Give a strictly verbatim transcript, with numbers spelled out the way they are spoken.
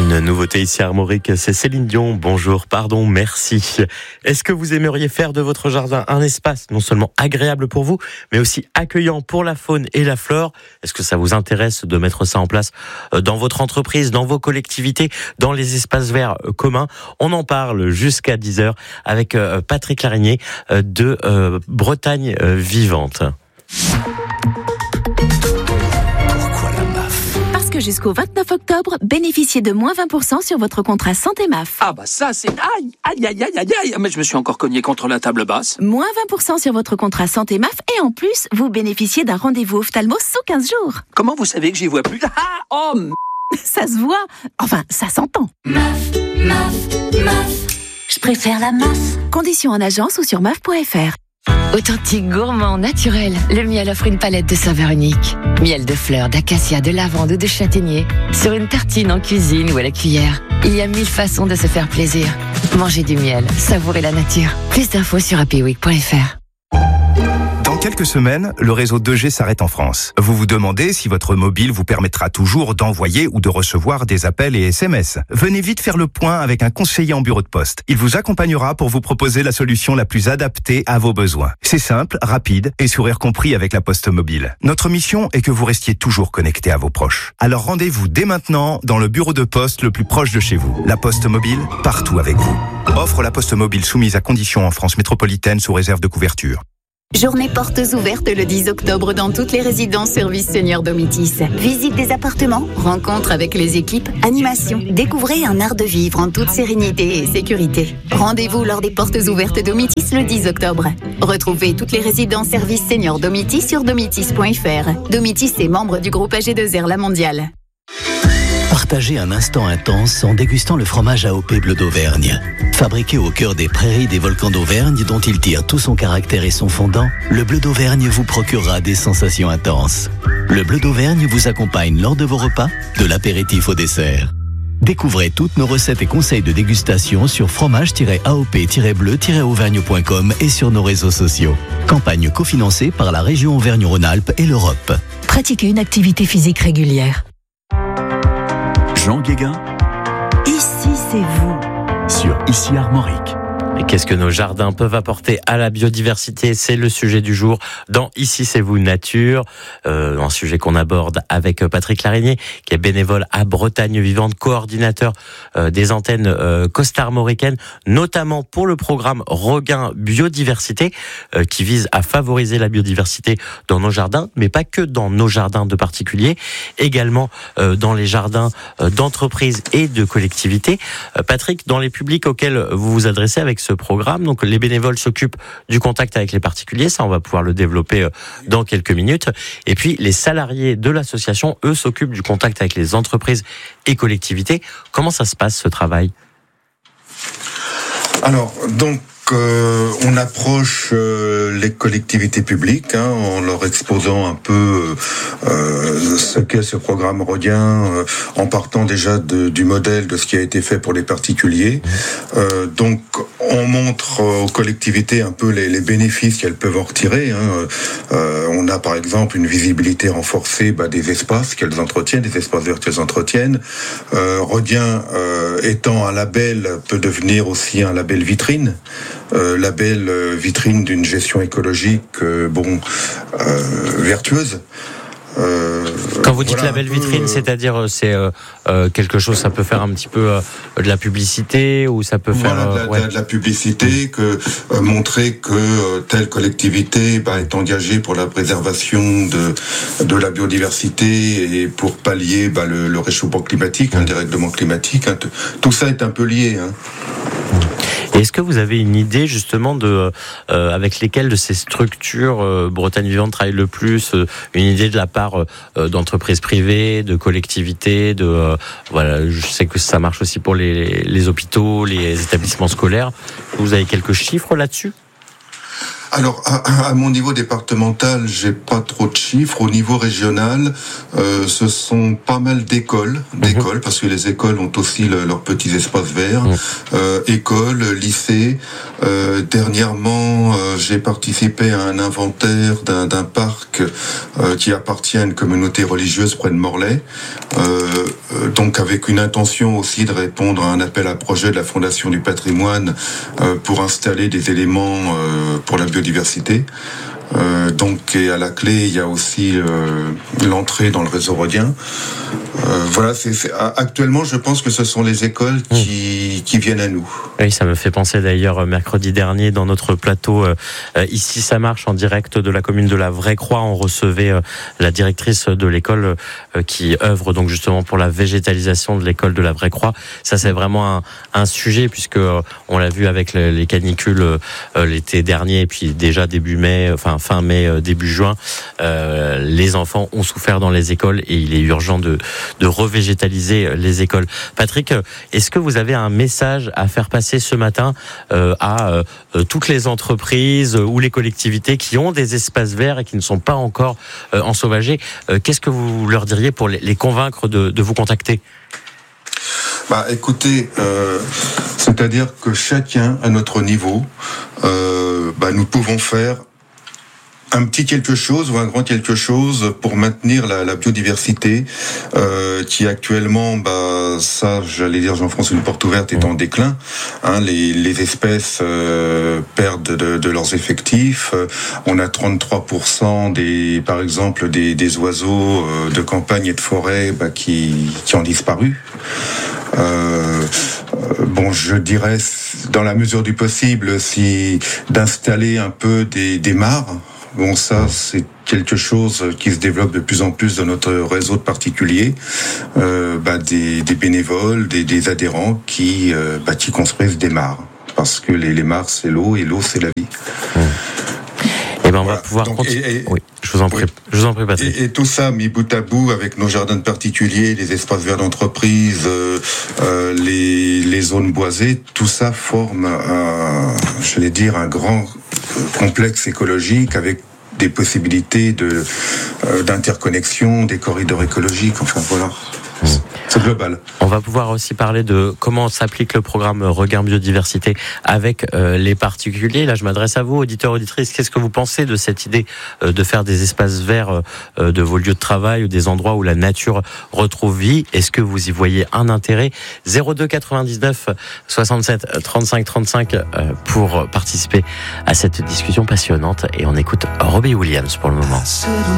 Une nouveauté ici à Armorique, c'est Céline Dion. Bonjour, pardon, merci. Est-ce que vous aimeriez faire de votre jardin un espace non seulement agréable pour vous, mais aussi accueillant pour la faune et la flore? Est-ce que ça vous intéresse de mettre ça en place dans votre entreprise, dans vos collectivités, dans les espaces verts communs? On en parle jusqu'à dix heures avec Patrick Larigné de Bretagne Vivante. Que jusqu'au vingt-neuf octobre, bénéficiez de moins vingt pour cent sur votre contrat santé M A F. Ah bah ça c'est... Aïe, aïe, aïe, aïe, aïe, aïe, mais je me suis encore cogné contre la table basse. Moins vingt pour cent sur votre contrat santé M A F et en plus, vous bénéficiez d'un rendez-vous ophtalmo sous quinze jours. Comment vous savez que j'y vois plus? Ah, oh m... Ça se voit, enfin ça s'entend. M A F, M A F, M A F, je préfère la M A F. Conditions en agence ou sur M A F point F R. Authentique, gourmand, naturel, le miel offre une palette de saveurs uniques. Miel de fleurs, d'acacia, de lavande ou de châtaignier. Sur une tartine, en cuisine ou à la cuillère. Il y a mille façons de se faire plaisir. Mangez du miel, savourez la nature. Plus d'infos sur happy week point F R. Dans quelques semaines, le réseau deux G s'arrête en France. Vous vous demandez si votre mobile vous permettra toujours d'envoyer ou de recevoir des appels et S M S. Venez vite faire le point avec un conseiller en bureau de poste. Il vous accompagnera pour vous proposer la solution la plus adaptée à vos besoins. C'est simple, rapide et sourire compris avec la Poste Mobile. Notre mission est que vous restiez toujours connecté à vos proches. Alors rendez-vous dès maintenant dans le bureau de poste le plus proche de chez vous. La Poste Mobile, partout avec vous. Offre la Poste Mobile soumise à conditions en France métropolitaine sous réserve de couverture. Journée portes ouvertes le dix octobre dans toutes les résidences services Senior Domitis. Visite des appartements, rencontres avec les équipes, animation. Découvrez un art de vivre en toute sérénité et sécurité. Rendez-vous lors des portes ouvertes Domitis le dix octobre. Retrouvez toutes les résidences services Senior Domitis sur domitis point F R. Domitis est membre du groupe A G deux R La Mondiale. Partagez un instant intense en dégustant le fromage A O P Bleu d'Auvergne. Fabriqué au cœur des prairies des volcans d'Auvergne dont il tire tout son caractère et son fondant, le Bleu d'Auvergne vous procurera des sensations intenses. Le Bleu d'Auvergne vous accompagne lors de vos repas, de l'apéritif au dessert. Découvrez toutes nos recettes et conseils de dégustation sur fromage tiret A O P tiret bleu tiret auvergne point com et sur nos réseaux sociaux. Campagne cofinancée par la région Auvergne-Rhône-Alpes et l'Europe. Pratiquez une activité physique régulière. Jean Guéguin. Ici, c'est vous. Sur Ici Armorique. Et qu'est-ce que nos jardins peuvent apporter à la biodiversité? C'est le sujet du jour dans Ici c'est vous nature, euh, un sujet qu'on aborde avec Patrick Larigné, qui est bénévole à Bretagne Vivante, coordinateur euh, des antennes euh, costarmoricaines, notamment pour le programme Regain Biodiversité, euh, qui vise à favoriser la biodiversité dans nos jardins, mais pas que dans nos jardins de particuliers, également euh, dans les jardins euh, d'entreprises et de collectivités. Euh, Patrick, dans les publics auxquels vous vous adressez avec ce programme, donc les bénévoles s'occupent du contact avec les particuliers, ça on va pouvoir le développer dans quelques minutes, et puis les salariés de l'association, eux, s'occupent du contact avec les entreprises et collectivités. Comment ça se passe ce travail? Alors, donc Euh, on approche euh, les collectivités publiques hein, en leur exposant un peu euh, ce qu'est ce programme Regain, euh, en partant déjà de, du modèle de ce qui a été fait pour les particuliers. Euh, donc on montre aux collectivités un peu les, les bénéfices qu'elles peuvent en retirer. Hein. Euh, on a par exemple une visibilité renforcée bah, des espaces qu'elles entretiennent, des espaces verts qu'elles entretiennent. Euh, Regain euh, étant un label peut devenir aussi un label vitrine. Euh, label euh, vitrine d'une gestion écologique euh, bon euh, vertueuse. Euh, Quand vous dites voilà label peu, vitrine, euh, c'est-à-dire c'est euh, euh, quelque chose, ça peut faire un petit peu euh, de la publicité ou ça peut faire voilà, de, la, euh, ouais. de la publicité, que euh, montrer que euh, telle collectivité bah, est engagée pour la préservation de de la biodiversité et pour pallier bah, le, le réchauffement climatique, un dérèglement climatique. Hein, t- tout ça est un peu lié. Hein. Est-ce que vous avez une idée justement de euh, avec lesquelles de ces structures euh, Bretagne Vivante travaille le plus, euh, une idée de la part euh, d'entreprises privées, de collectivités, de euh, voilà, je sais que ça marche aussi pour les, les hôpitaux, les établissements scolaires. Vous avez quelques chiffres là-dessus? Alors, à, à mon niveau départemental, j'ai pas trop de chiffres. Au niveau régional, euh, ce sont pas mal d'écoles, d'écoles, mmh. parce que les écoles ont aussi le, leurs petits espaces verts. Mmh. Euh, écoles, lycées. Euh, dernièrement, euh, j'ai participé à un inventaire d'un, d'un parc euh, qui appartient à une communauté religieuse près de Morlaix. Euh, donc, avec une intention aussi de répondre à un appel à projet de la Fondation du patrimoine euh, pour installer des éléments euh, pour la biodiversité. Euh, donc, et à la clé, il y a aussi euh, l'entrée dans le réseau rhodien. Euh, voilà, c'est, c'est, actuellement, je pense que ce sont les écoles qui, qui viennent à nous. Oui, ça me fait penser d'ailleurs, mercredi dernier, dans notre plateau, euh, ici ça marche, en direct de la commune de la Vraie-Croix, on recevait euh, la directrice de l'école euh, qui œuvre donc justement pour la végétalisation de l'école de la Vraie-Croix. Ça, c'est vraiment un, un sujet, puisque euh, on l'a vu avec les, les canicules euh, l'été dernier, et puis déjà début mai, enfin fin mai, euh, début juin, euh, les enfants ont souffert dans les écoles et il est urgent de de revégétaliser les écoles. Patrick, est-ce que vous avez un message à faire passer ce matin euh, à euh, toutes les entreprises ou les collectivités qui ont des espaces verts et qui ne sont pas encore euh, ensauvagés? euh, Qu'est-ce que vous leur diriez pour les, les convaincre de, de vous contacter? Bah, écoutez, euh, c'est-à-dire que chacun à notre niveau, euh, bah, nous pouvons faire un petit quelque chose ou un grand quelque chose pour maintenir la, la biodiversité euh, qui actuellement, bah ça, j'allais dire, j'enfonce une porte ouverte, est en déclin. Hein, les, les espèces euh, perdent de, de leurs effectifs. Euh, on a trente-trois pour cent des, par exemple, des, des oiseaux euh, de campagne et de forêt bah, qui, qui ont disparu. Euh, bon, je dirais, dans la mesure du possible, si d'installer un peu des, des mares. Bon, ça, c'est quelque chose qui se développe de plus en plus dans notre réseau de particuliers, euh, bah, des, des bénévoles, des, des adhérents qui, euh, bah, qui construisent des mares. Parce que les, les mares, c'est l'eau, et l'eau, c'est la vie. Mmh. Et ben on voilà. va pouvoir continuer. Oui, je vous en prie, oui. je vous en prie, Patrick. Et, et tout ça mis bout à bout avec nos jardins de particuliers, les espaces verts d'entreprise, euh, euh, les, les zones boisées, tout ça forme, un, j'allais dire, un grand complexe écologique avec des possibilités de euh, d'interconnexion, des corridors écologiques. Enfin voilà. Mmh. C'est global. On va pouvoir aussi parler de comment s'applique le programme Regain Biodiversité avec euh, les particuliers. Là, je m'adresse à vous, auditeurs, auditrices. Qu'est-ce que vous pensez de cette idée euh, de faire des espaces verts euh, de vos lieux de travail ou des endroits où la nature retrouve vie? Est-ce que vous y voyez un intérêt? zéro deux quatre-vingt-dix-neuf soixante-sept trente-cinq trente-cinq euh, pour participer à cette discussion passionnante. Et on écoute Robbie Williams pour le moment.